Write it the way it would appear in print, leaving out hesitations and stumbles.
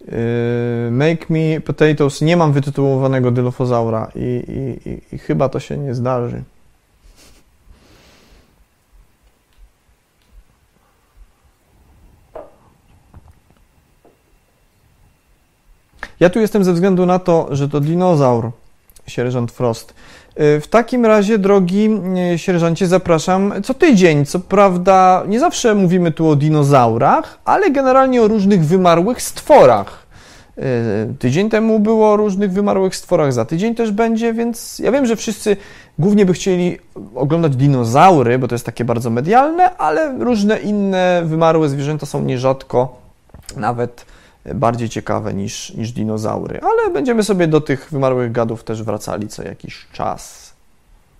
Make me potatoes. Nie mam wytytułowanego Dilophosaura i chyba to się nie zdarzy. Ja tu jestem ze względu na to, że to dinozaur, sierżant Frost. W takim razie, drogi sierżancie, zapraszam co tydzień. Co prawda nie zawsze mówimy tu o dinozaurach, ale generalnie o różnych wymarłych stworach. Tydzień temu było o różnych wymarłych stworach, za tydzień też będzie, więc ja wiem, że wszyscy głównie by chcieli oglądać dinozaury, bo to jest takie bardzo medialne, ale różne inne wymarłe zwierzęta są nierzadko nawet bardziej ciekawe niż dinozaury. Ale będziemy sobie do tych wymarłych gadów też wracali co jakiś czas.